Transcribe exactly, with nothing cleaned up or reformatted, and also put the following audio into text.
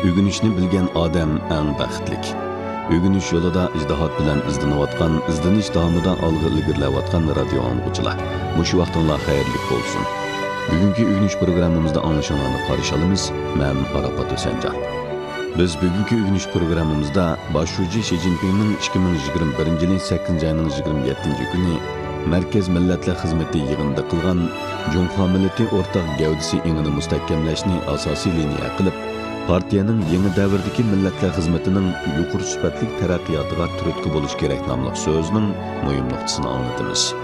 Ögünüşni bilgen adam eng baxtlik. Ögünüş yolida ijtihad bilan izlanayotgan, izlanish davomida olg'a ilgirlayotgan radio anglag'uchilar. Mushu vaqtinglar xayrli bo'lsin. Bugungi ögünüş programmamizda anglashinglarni qarshi olamiz. Men Arafat O'sanjon. Biz bugungi ögünüş programmamizda boshlovchi Xi Jinpingning ikki ming yigirma birinchi yilning sakkizinchi oyining yigirma yettinchi kuni Markaz Millatlar xizmati yig'inida qilgan Junxo millati o'rtaq gavdasi ingini mustahkamlashni asosiy liniya qilib, partiyaning yangi davrdagi millatlar xizmatining yuqori sifatli taraqqiyotiga turtki bo'lish kerak nomli so'zining muhim nuqtasini anglatamiz.